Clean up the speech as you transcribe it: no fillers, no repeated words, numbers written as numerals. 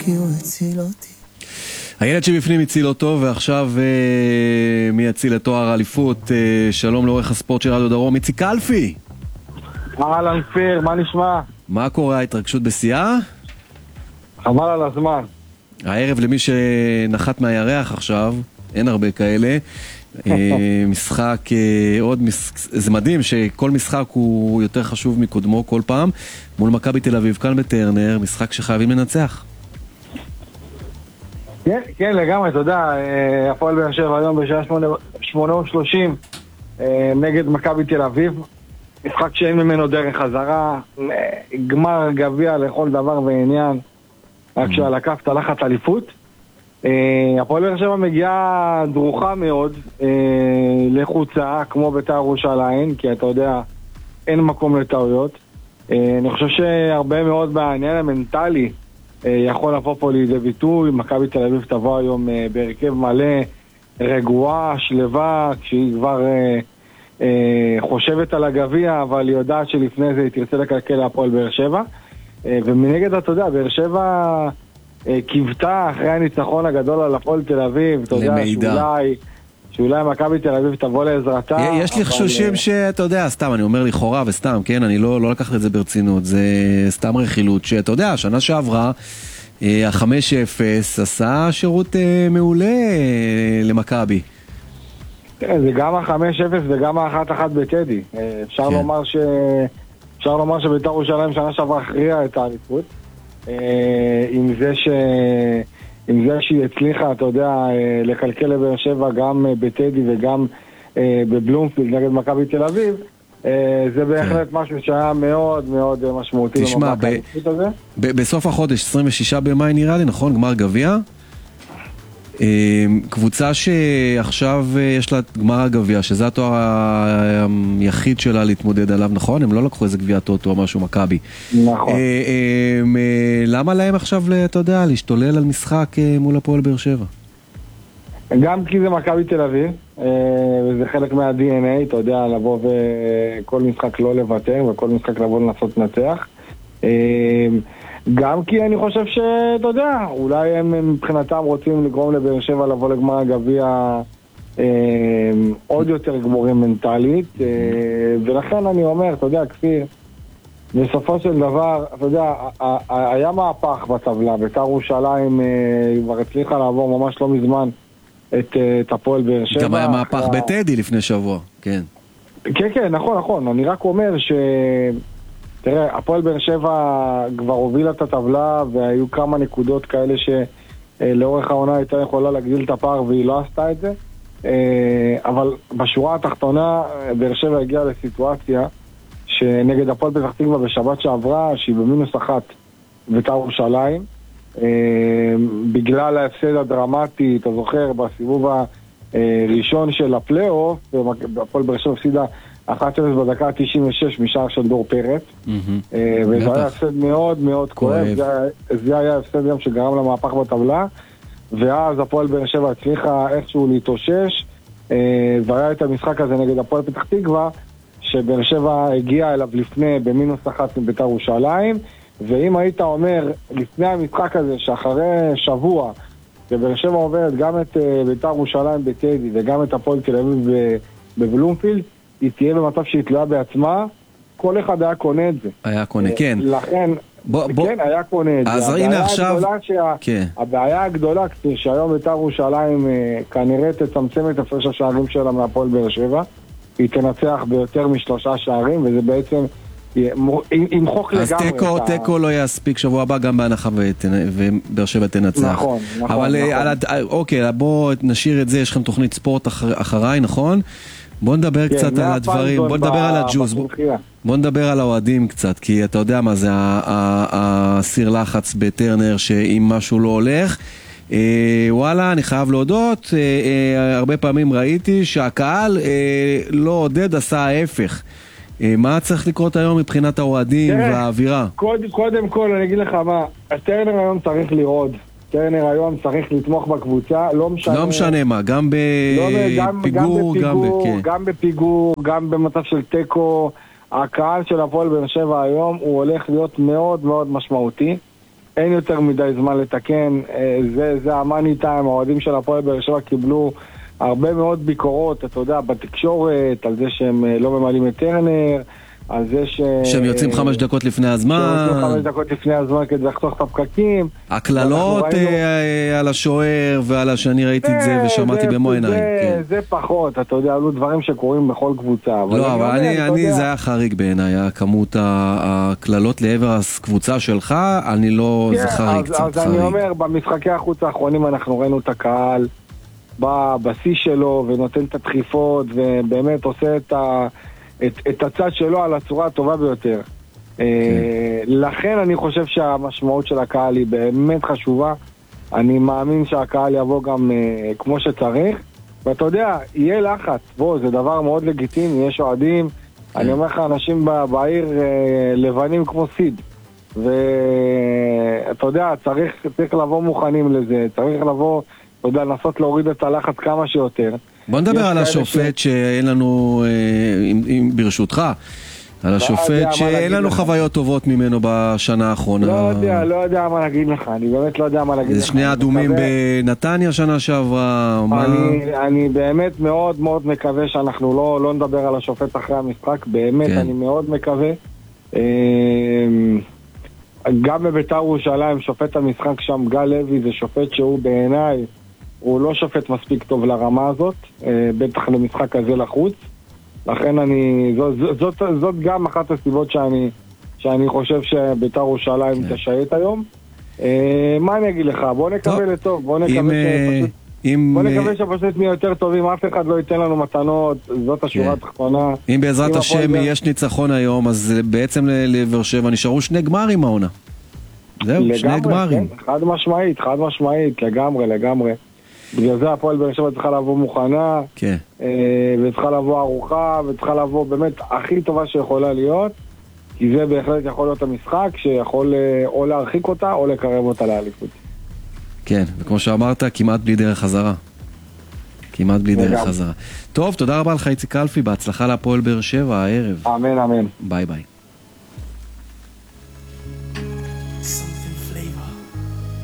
כי הוא הציל אותי. הילד שבפנים הציל אותו, ועכשיו מי יציל את תואר האליפות? שלום לעורך הספורט של רדיו דרום, איציק אלפי. אהלן פיר, מה נשמע? מה קורה? ההתרגשות בשיאה? חבל על הזמן. הערב למי שנחת מהירח עכשיו, אין הרבה כאלה, משחק, זה מדהים שכל משחק הוא יותר חשוב מקודמו כל פעם, מול מכבי תל אביב, כאן בטרנר, משחק שחייבים לנצח. כן, לגמרי, אתה יודע, הפועל באר שבע היום בשעה 8:30 נגד מכבי תל אביב, משחק שאין ממנו דרך חזרה, גמר גביע לכל דבר ועניין, רק שעל הכף תלחת אליפות. הפועל באר שבע מגיעה דרוכה מאוד לחוצה, כמו בית"ר ירושלים, כי אתה יודע, אין מקום לטעויות. אני חושב שהרבה מאוד בעניין המנטלי יכול לבוא פה לידי ביטוי. מכבי תל אביב תבוא היום בהרכב מלא, רגועה, שלווה, כשהיא כבר חושבת על הגביע, אבל היא יודעת שלפני זה היא תרצה לקלקל להפועל באר שבע. ומנגד, אתה יודע, באר שבע קיוותה אחרי הניצחון הגדול על הפועל תל אביב, אתה יודע, שאולי מכבי תל אביב תבוא לעזרתה. יש לי חשושים שאתה יודע, סתם, אני אומר לכאורה וסתם, כן, אני לא לקחת את זה ברצינות, זה סתם רכילות, שאתה יודע, שנה שעברה, ה-5-0 עשה שירות מעולה למכבי. זה גם ה-5-0 וגם ה-1-1 בטדי. אפשר לומר שבית"ר ירושלים שנה שעברה הכריעה את האליפות, עם זה שהיא הצליחה, אתה יודע, לקלקל לבאר שבע גם בטדי וגם בבלומפילד נגד מכבי תל אביב. זה בהחלט משהו שהיה מאוד מאוד משמעותי. תשמע, בסוף החודש, 26 במאי נראה לי, נכון? גמר גביע? קבוצה שעכשיו יש לה גמר הגביע, שזה התואר היחיד שלה להתמודד עליו, נכון? הם לא לקחו איזה גביע טוטו או משהו, מכבי. נכון. למה להם עכשיו, אתה יודע, להשתולל על משחק מול הפועל באר שבע? גם כי זה מכבי תל אביב, וזה חלק מה-DNA, אתה יודע, לבוא וכל משחק לא לוותר, וכל משחק לבוא לנסות לנצח. גם כי אני חושב שאתה יודע, אולי הם מבחינתם רוצים לגרום לבאר שבע לבוא לגמר הגביע עוד יותר גמורים מנטלית, ולכן אני אומר, אתה יודע, כפיר, בסופו של דבר, אתה יודע, היה מהפך בטבלה, בית"ר ירושלים כבר הצליחה לעבור ממש לא מזמן את הפועל באר שבע. גם היה מהפך בטדי לפני שבוע, כן. כן, נכון, אני רק אומר תראה, הפועל באר שבע כבר הובילה את הטבלה, והיו כמה נקודות כאלה שלאורך העונה הייתה יכולה להגדיל את הפער, והיא לא עשתה את זה. אבל בשורה התחתונה, באר שבע הגיעה לסיטואציה שנגד הפועל פתח תקווה בשבת שעברה, שהיא במינוס 1 בית"ר ירושלים, בגלל ההפסד הדרמטי, אתה זוכר, בסיבוב הראשון של הפלייאוף, הפועל באר שבע הפסידה 1-0 בדקה 96 משער של דור פרץ, וזה היה הפסד מאוד מאוד כואב. זה היה הפסד גם שגרם למהפך בטבלה, ואז הפועל באר שבע הצליחה איכשהו להתאושש, והיה את המשחק הזה נגד הפועל פתח תקווה, שבאר שבע הגיע אליו לפני במינוס 1 מבית"ר ירושלים, ואם היית אומר לפני המשחק הזה שאחרי שבוע שבאר שבע עוברת גם את בית"ר ירושלים בטדי וגם את הפועל תל אביב בבלומפילד, היא תהיה במצב שהיא תלויה בעצמה, כל אחד היה קונה את זה. היה קונה, כן. לכן, כן, היה קונה את זה. אז הנה עכשיו... הבעיה הגדולה, שהיום בית"ר ירושלים כנראה תצמצם את הפרש השערים שלה מהפועל באר שבע, היא תנצח ביותר מ3 שערים, וזה בעצם ימחוק לגמרי. אז תיקו לא יספיק שבוע הבא גם בהנחה ובאר שבע תנצח. נכון. אבל אוקיי, בואו נשאיר את זה, יש לכם תוכנית ספורט אחריי, נכון? בוא נדבר קצת על הדברים, בוא נדבר על הג'וז, בוא נדבר על האוהדים קצת, כי אתה יודע מה זה הסיר לחץ בטרנר שאם משהו לא הולך, וואלה, אני חייב להודות, הרבה פעמים ראיתי שהקהל לא עודד, עשה ההפך. מה צריך לקרות היום מבחינת האוהדים והאווירה? קודם כל אני אגיד לך מה, הטרנר היום צריך לראות, טרנר היום צריך לתמוך בקבוצה, לא משנה מה, גם בפיגור, גם בפיגור, גם במצב של טקו, הקהל של הפועל באר שבע היום הוא הולך להיות מאוד מאוד משמעותי, אין יותר מדי זמן לתקן, זה המאני טיים, האוהדים של הפועל באר שבע קיבלו הרבה מאוד ביקורות, אתה יודע, בתקשורת, על זה שהם לא ממלאים את טרנר, על זה שהם יוצאים 5 דקות לפני הזמן. שהם יוצאים 5 דקות לפני הזמן כדי לחתוך את הפקקים. הקללות על השוער ועל שאני ראיתי את זה ושמעתי במו עיניי. זה פחות, אתה יודע, עלו דברים שקורים בכל קבוצה. לא, אבל זה היה חריג בעיניי, כמות הקללות לעבר הקבוצה שלך, אני לא, זה חריג, קצת חריג. אז אני אומר, במשחקי החוץ האחרונים אנחנו ראינו את הקהל בשיא שלו ונותן את הדחיפות ובאמת עושה את הצד שלו על הצורה הטובה ביותר. לכן אני חושב שהמשמעות של הקהל היא באמת חשובה. אני מאמין שהקהל יבוא גם כמו שצריך, ואתה יודע, יהיה לחץ, זה דבר מאוד לגיטימי, יש אוהדים, אני אומר לך, אנשים בעיר לבנים כמו סיד, ואתה יודע, צריך לבוא מוכנים לזה, צריך לבוא, אתה יודע, לנסות להוריד את הלחץ כמה שיותר. בוא נדבר על השופט שאין לנו, ברשותך, על השופט שאין לנו חוויות טובות ממנו בשנה האחרונה. לא יודע מה להגיד לך, אני באמת לא יודע מה להגיד לך. זה שני אדומים בנתניה שנה שעברה. אני באמת מאוד מאוד מקווה שאנחנו לא נדבר על השופט אחרי המשחק, באמת אני מאוד מקווה. גם בבית"ר ירושלים, שופט המשחק שם, גל לוי, זה שופט שהוא בעיניי, הוא לא שופט מספיק טוב לרמה הזאת, בטח למשחק הזה לחוץ. לכן זאת גם אחת הסיבות שאני חושב שבית"ר ירושלים תשייט היום. מה אני אגיד לך? בוא נקווה לטוב, בוא נקווה שפשוט נהיה יותר טובים, אף אחד לא ייתן לנו מתנות, זאת השורה התחתונה. אם בעזרת השם יש ניצחון היום, אז בעצם לבאר שבע נשארו 2 גמרים העונה. זהו, 2 גמרים. חד משמעית, לגמרי. בגלל זה הפועל באר שבע צריכה לבוא מוכנה, וצריכה לבוא ארוחה, וצריכה לבוא באמת הכי טובה שיכולה להיות, כי זה בהחלט יכול להיות המשחק שיכול או להרחיק אותה או לקרב אותה לאליפות. כן, וכמו שאמרת, כמעט בלי דרך חזרה. טוב, תודה רבה לך איציק קלפי, בהצלחה להפועל באר שבע הערב. אמן. ביי ביי.